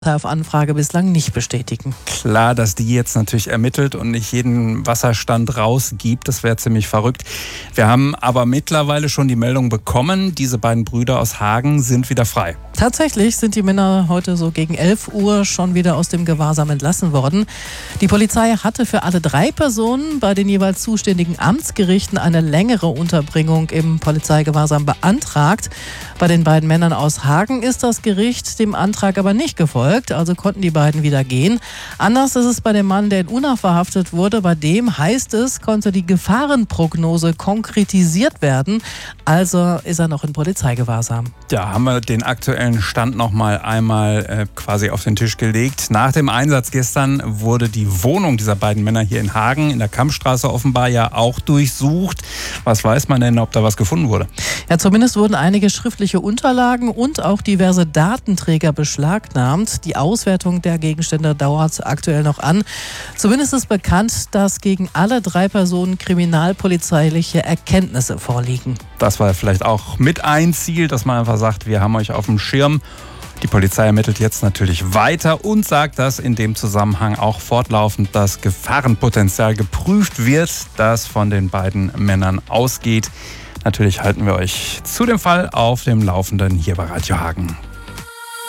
auf Anfrage bislang nicht bestätigen. Klar, dass die jetzt natürlich ermittelt und nicht jeden Wasserstand rausgibt, das wäre ziemlich verrückt. Wir haben aber mittlerweile schon die Meldung bekommen, diese beiden Brüder aus Hagen sind wieder frei. Tatsächlich sind die Männer heute so gegen 11 Uhr schon wieder aus dem Gewahrsam entlassen worden. Die Polizei hatte für alle 3 Personen bei den jeweils zuständigen Amtsgerichten eine längere Unterbringung im Polizeigewahrsam beantragt. Bei den beiden Männern aus Hagen ist das Gericht dem Antrag aber nicht gefolgt, also konnten die beiden wieder gehen. Anders ist es bei dem Mann, der in Unna verhaftet wurde. Bei dem heißt es, konnte die Gefahrenprognose konkretisiert werden, also ist er noch in Polizeigewahrsam. Ja, haben wir den aktuellen Stand noch mal einmal quasi auf den Tisch gelegt. Nach dem Einsatz gestern wurde die Wohnung dieser beiden Männer hier in Hagen in der Kampstraße offenbar ja auch durchsucht. Was weiß man denn, ob da was gefunden wurde? Ja, zumindest wurden einige schriftliche Unterlagen und auch diverse Datenträger beschlagnahmt. Die Auswertung der Gegenstände dauert aktuell noch an. Zumindest ist bekannt, dass gegen alle 3 Personen kriminalpolizeiliche Erkenntnisse vorliegen. Das war vielleicht auch mit ein Ziel, dass man einfach sagt, wir haben euch auf dem Schirm. Die Polizei ermittelt jetzt natürlich weiter und sagt, dass in dem Zusammenhang auch fortlaufend das Gefahrenpotenzial geprüft wird, das von den beiden Männern ausgeht. Natürlich halten wir euch zu dem Fall auf dem Laufenden hier bei Radio Hagen.